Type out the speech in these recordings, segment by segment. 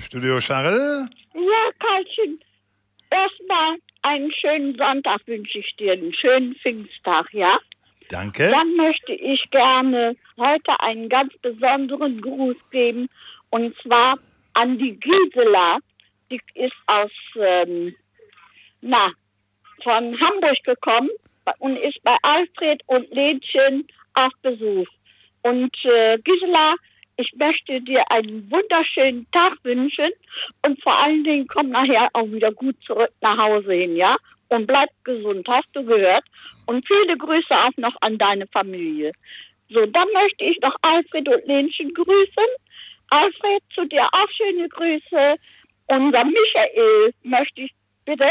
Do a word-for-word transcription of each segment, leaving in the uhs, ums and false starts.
Studio Charles? Ja, Karlchen. Erstmal einen schönen Sonntag wünsche ich dir, einen schönen Pfingsttag, ja? Danke. Dann möchte ich gerne heute einen ganz besonderen Gruß geben, und zwar an die Gisela. Die ist aus, ähm, na, von Hamburg gekommen und ist bei Alfred und Lenchen auf Besuch. Und äh, Gisela, ich möchte dir einen wunderschönen Tag wünschen und vor allen Dingen komm nachher auch wieder gut zurück nach Hause hin, ja? Und bleib gesund, hast du gehört? Und viele Grüße auch noch an deine Familie. So, dann möchte ich noch Alfred und Lenchen grüßen. Alfred, zu dir auch schöne Grüße. Unser Michael möchte ich, bitte?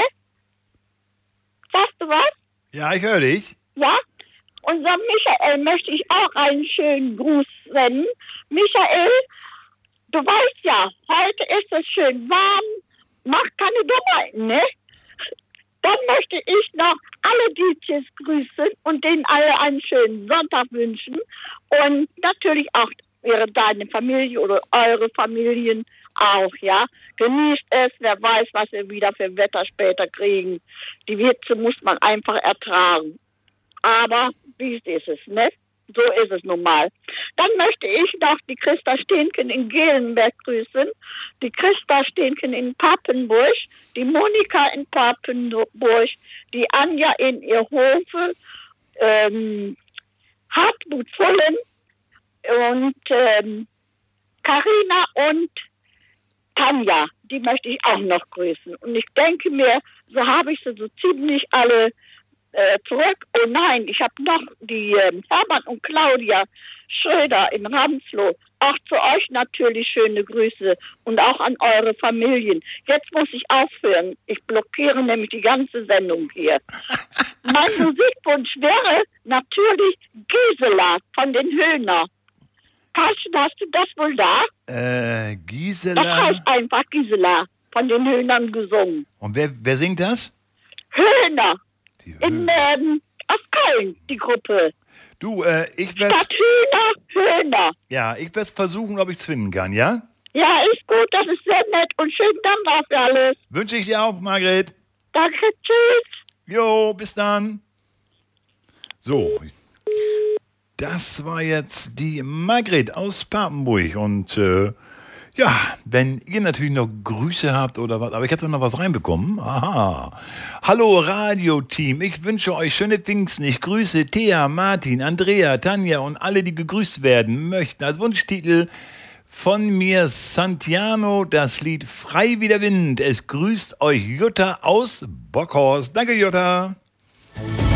Sagst du was? Ja, ich höre dich. Ja? Unser Michael möchte ich auch einen schönen Gruß senden. Michael, du weißt ja, heute ist es schön warm. Mach keine Dummheiten, ne? Dann möchte ich noch alle D Js grüßen und denen alle einen schönen Sonntag wünschen. Und natürlich auch ihre, deine Familie oder eure Familien auch, ja. Genießt es, wer weiß, was wir wieder für Wetter später kriegen. Die Hitze muss man einfach ertragen. Aber wie ist es, ne? So ist es nun mal. Dann möchte ich noch die Christa Steenken in Gelenberg grüßen, die Christa Steenken in Papenburg, die Monika in Papenburg, die Anja in Irhofe, ähm, Hartmut Fullen und ähm, Carina und Tanja. Die möchte ich auch noch grüßen. Und ich denke mir, so habe ich sie so ziemlich alle Äh, zurück. Oh nein, ich habe noch die ähm, Hermann und Claudia Schröder in Ramsloh. Auch zu euch natürlich schöne Grüße und auch an eure Familien. Jetzt muss ich aufhören. Ich blockiere nämlich die ganze Sendung hier. Mein Musikwunsch wäre natürlich Gisela von den Höhner. Karlchen, hast du das wohl da? Äh, Gisela. Das heißt einfach Gisela von den Höhnern gesungen. Und wer, wer singt das? Höhner. In, ähm, aus Köln, die Gruppe. Du, äh, ich werde... Statt Hühner, Höhner. Ja, ich werde es versuchen, ob ich es finden kann, ja? Ja, ist gut, das ist sehr nett und schönen Dank auch für alles. Wünsche ich dir auch, Margret. Danke, tschüss. Jo, bis dann. So, das war jetzt die Margret aus Papenburg und äh, ja, wenn ihr natürlich noch Grüße habt oder was, aber ich habe doch noch was reinbekommen. Aha. Hallo Radio-Team, ich wünsche euch schöne Pfingsten. Ich grüße Thea, Martin, Andrea, Tanja und alle, die gegrüßt werden möchten. Als Wunschtitel von mir Santiano, das Lied Frei wie der Wind. Es grüßt euch Jutta aus Bockhorst. Danke, Jutta.